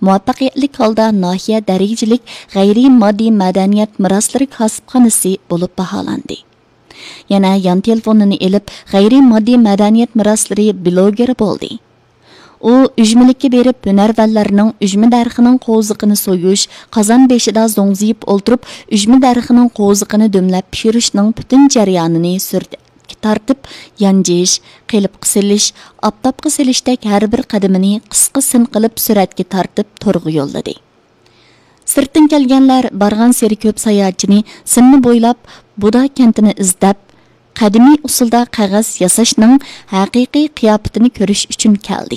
muvaffaqiyatli holda nahiya darajalik g'ayriy moddiy madaniyat meroslari kasbxonasi bo'lib baholandi. Yana yan telefonini elib g'ayriy moddiy madaniyat meroslari blogeri bo'ldi. U ujmilikka berib hunarvanlarning ujmi darxining qo'ziqini so'yish, qozon beshida zo'ngziyib o'ltirib ujmi darxining qo'ziqini dumlab pishirishning butun jarayonini tartib yanjish, qilib qisilish, oftobga silishdek har bir qadamini qisqa sin qilib suratga tortib to'rg'a yo'lladi. Sirtdan kelganlar bargan seri ko'p sayohatchini sinni bo'ylab Buda kentini izlab, qadimiy usulda qog'oz yasashning haqiqiy qiyofatini ko'rish uchun keldi.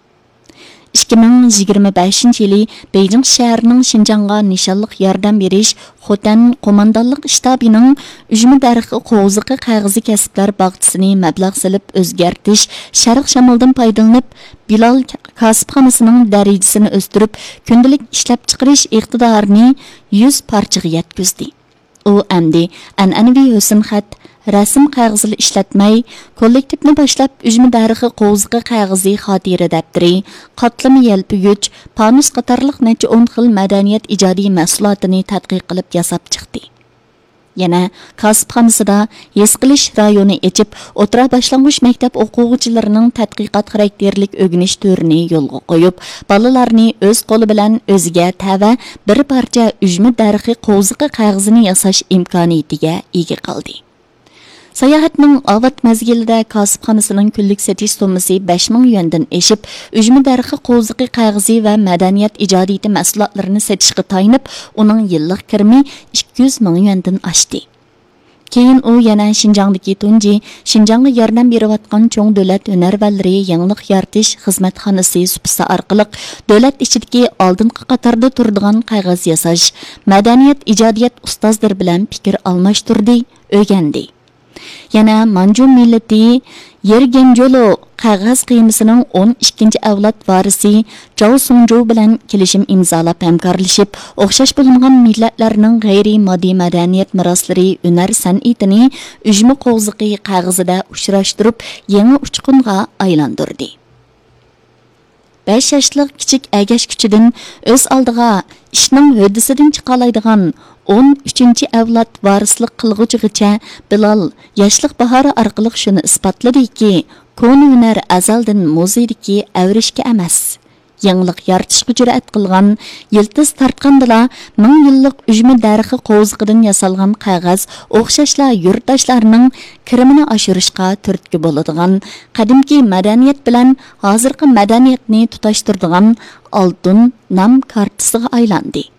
2025-yili Beijing shahrining Xinjiangga nishonliq yordam berish Xotan qo'mondonlik shtabining ujmi darxi qo'ziqi qog'ozi kasblar bog'chisini mablag' solib o'zgartish, sharq shamoldan foydalanib Bilal kasbxonasining darajasini o'stirib, kundalik ishlab chiqarish iqtidorini 100 parchaga yetkazdi. U endi an'anaviy husn xat rasm qog'ozini ishlatmay, kollektivni boshlab ujmi darxi qo'ziqi qog'ozi xotira daftari, qatlama yelpigich, panus qatorliq necha 10 xil madaniyat ijodiy mahsulotini tadqiq qilib yasab chiqdi. Yana kasbxonasida his qilish rayoni ochib, o'tira boshlang'ich maktab o'quvchilarining tadqiqot xarakterlik o'rganish turini yo'lga qo'yib, bolalarni o'z qo'li bilan o'ziga tava bir parcha ujmi darxi qo'ziqi qog'ozini yasash imkoniyatiga ega qildi. Sayohatning avvat mezgilida kasbxonasining kunlik setish so'misi 5000 yuandan eshib, ujmi darxi qo'ziqi qog'ozi va madaniyat ijodiyati mahsulotlarini setishga tayinib, uning yillik kirimi 200 ming yuandan oshdi. Keyin u yana Xinjiangdagi tunji, Xinjiangga yordam berayotgan cho'ng davlat hunarvanlari yangilik yaratish xizmatxonasi supsi orqali davlat ichidagi oldingi qatorda turadigan qog'oz yasash, madaniyat ijodiyat ustozlar bilan fikr almashtirdi, o'rgandi. Yana Manju millati Yergenjolo qog'oz qiymasining 12 avlod varisi Zhao Songzhou bilan kelishim imzolab hamkorlashib, o'xshash bo'lmagan millatlarning g'ayriy moddiy madaniyat meroslari, hunar san'atini ujmi qo'ziqi qog'ozida uchrashtirib, yangi uchqunga aylantirdi. 5 yoshlik kichik agash kuchidan o'z oldiga ishning höddisidan chiqalaydigan 13 avlod varislik qilg'uchigacha Bilal yoshlik bahori orqali shuni isbotladiki, ko'ni hunar azaldan muzeydagi avrishga emas, yangilik yaratishga jur'at qilgan, yiltiz tortqandila 1000 yillik ujmi darxi qo'ziqidan yasalgan qog'oz o'xshashla yurtdoshlarning kirimini oshirishga turtki bo'ladigan, qadimki madaniyat bilan hozirgi madaniyatni tutashtiradigan oltin nam kartasiga aylandi.